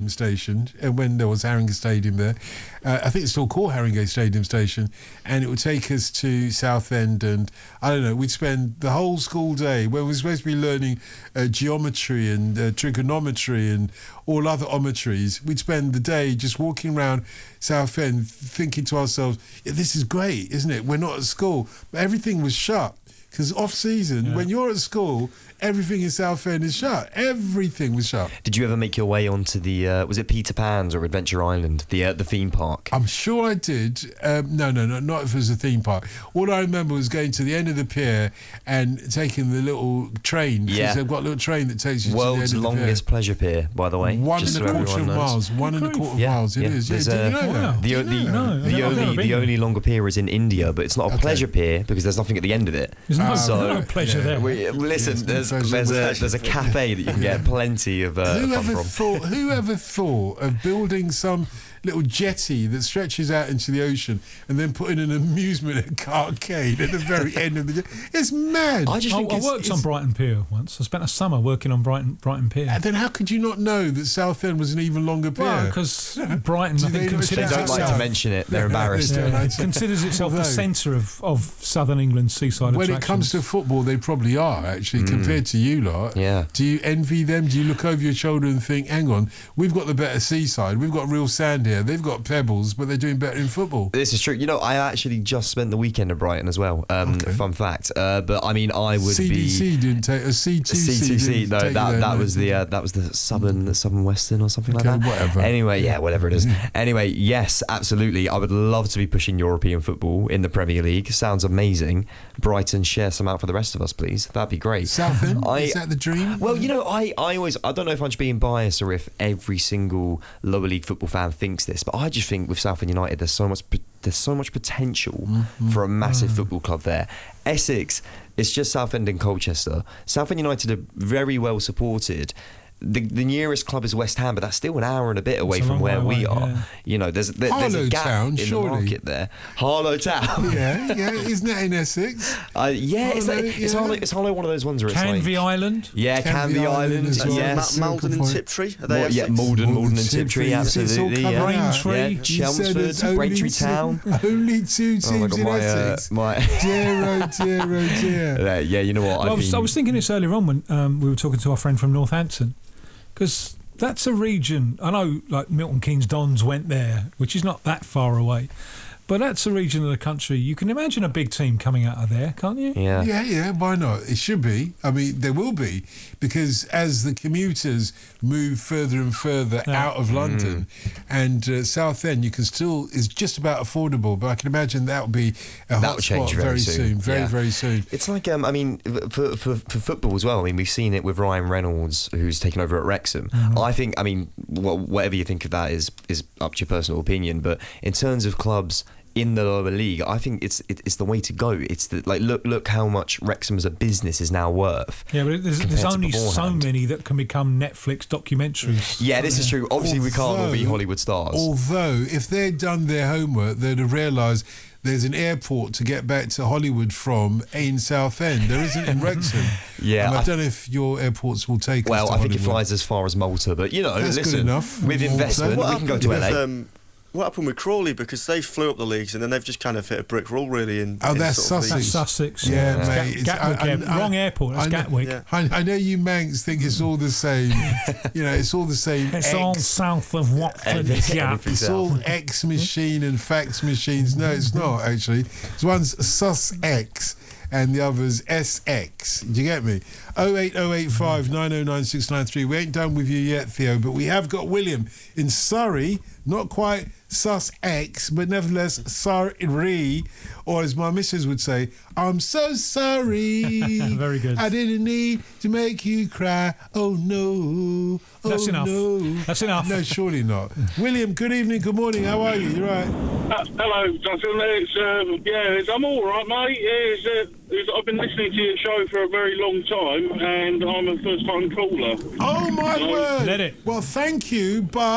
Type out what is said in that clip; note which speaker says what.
Speaker 1: Stadium Station, when there was Haringey Stadium there. I think it's still called Haringey Stadium Station, and it would take us to Southend, and I don't know, we'd spend the whole school day when we're supposed to be learning geometry and trigonometry and all other ometries. We'd spend the day just walking around Southend thinking to ourselves, yeah, this is great, isn't it? We're not at school. But everything was shut. Because off-season, when you're at school, everything in Southend is shut. Everything was shut.
Speaker 2: Did you ever make your way onto the, was it Peter Pan's or Adventure Island, the theme park?
Speaker 1: I'm sure I did. No, not if it was a theme park. All I remember was going to the end of the pier and taking the little train. Because they've got a little train that takes you to the end of the pier.
Speaker 2: World's longest pleasure pier, by the way.
Speaker 1: 1.25 miles. 1.25 miles. It is.
Speaker 2: Did
Speaker 1: you know that?
Speaker 2: The only longer pier is in India, but it's not a pleasure pier because there's nothing at the end of it.
Speaker 3: There's no pleasure there.
Speaker 2: Listen, there's a cafe that you can get plenty of fun from.
Speaker 1: Whoever thought of building some little jetty that stretches out into the ocean and then putting an amusement arcade at the very end of the... It's mad.
Speaker 3: I worked on Brighton Pier once. I spent a summer working on Brighton Pier.
Speaker 1: And then how could you not know that Southend was an even longer pier?
Speaker 3: Well, because Brighton, I think,
Speaker 2: they don't like to mention it. They're embarrassed.
Speaker 3: Considers itself the centre of southern England's seaside attractions.
Speaker 1: When it comes to football, they probably are, actually, compared to you lot.
Speaker 2: Yeah.
Speaker 1: Do you envy them? Do you look over your shoulder and think, hang on, we've got the better seaside, we've got real sand here, they've got pebbles, but they're doing better in football?
Speaker 2: This is true. You know, I actually just spent the weekend at Brighton as well. Fun fact. But I mean, I would
Speaker 1: CDC didn't take a C2C.
Speaker 2: No, that was the Southern Western or something like that.
Speaker 1: Whatever.
Speaker 2: Anyway, whatever it is. Anyway, yes, absolutely. I would love to be pushing European football in the Premier League. Sounds amazing. Brighton, share some out for the rest of us, please. That'd be great.
Speaker 1: Southend, is that the dream?
Speaker 2: Well, you know, I don't know if I'm just being biased or if every single lower league football fan thinks this, but I just think with Southend United, there's so much potential for a massive football club there. Essex, it's just Southend and Colchester. Southend United are very well supported. The nearest club is West Ham, but that's still an hour and a bit away from where we are. Yeah. You know, there's a gap
Speaker 1: Town,
Speaker 2: in the market there. Harlow Town.
Speaker 1: yeah, isn't that in Essex?
Speaker 2: It's Harlow, one of those ones where it's
Speaker 3: Canvey Island.
Speaker 2: Yeah, Canvey Island.
Speaker 4: Yes. Malden and Tiptree. Are they
Speaker 2: Essex? Malden and Tiptree, absolutely.
Speaker 3: Braintree.
Speaker 2: Chelmsford, Braintree Town.
Speaker 1: Only two teams in Essex. Dear.
Speaker 2: Yeah, you know what?
Speaker 3: I was thinking this earlier on when we were talking to our friend from Northampton. Because that's a region, I know like Milton Keynes Dons went there, which is not that far away, but that's a region of the country. You can imagine a big team coming out of there, can't you?
Speaker 1: Yeah, why not? It should be. I mean, there will be, because as the commuters move further and further out of London, and Southend, you can still, is just about affordable, but I can imagine that will be a hot spot very soon. Very soon.
Speaker 2: It's like, I mean, for football as well, I mean, we've seen it with Ryan Reynolds, who's taken over at Wrexham. I think, I mean, whatever you think of that is up to your personal opinion, but in terms of clubs in the lower league, I think it's the way to go. It's look how much Wrexham as a business is now worth.
Speaker 3: Yeah, but there's only so many that can become Netflix documentaries.
Speaker 2: Yeah, this is true. Obviously, we can't all be Hollywood stars.
Speaker 1: Although, if they'd done their homework, they'd have realised there's an airport to get back to Hollywood from in Southend. There isn't in Wrexham.
Speaker 2: Yeah,
Speaker 1: I don't know if your airports will take us to
Speaker 2: Well, I think
Speaker 1: Hollywood.
Speaker 2: It flies as far as Malta, but you know,
Speaker 1: That's
Speaker 2: listen,
Speaker 1: good enough.
Speaker 2: With investment, we can go to LA.
Speaker 4: What happened with Crawley? Because they flew up the leagues and then they've just kind of hit a brick wall, really.
Speaker 1: That's Sussex.
Speaker 3: That's Sussex.
Speaker 1: Yeah, mate.
Speaker 3: Gatwick, wrong airport. That's Gatwick.
Speaker 4: Yeah.
Speaker 1: I know you Manx think it's all the same. You know, it's all the same.
Speaker 3: It's all south of Watford.
Speaker 1: It's all X machine and fax machines. No, it's not, actually. One's Sussex and the other's SX. Do you get me? 08085 909 693. We ain't done with you yet, Theo, but we have got William in Surrey. Not quite Sussex, but nevertheless Surrey, or as my missus would say, I'm so sorry.
Speaker 3: Very good.
Speaker 1: I didn't need to make you cry. Oh no. Oh,
Speaker 3: That's enough.
Speaker 1: No.
Speaker 3: That's enough.
Speaker 1: No, surely not. William, good evening, good morning. How are you? You're right.
Speaker 5: Hello, Jonathan. I'm all right, mate. I've been listening to your show for a very long time, and I'm a first-time caller.
Speaker 1: Oh my word!
Speaker 3: Let it.
Speaker 1: Well, thank you, but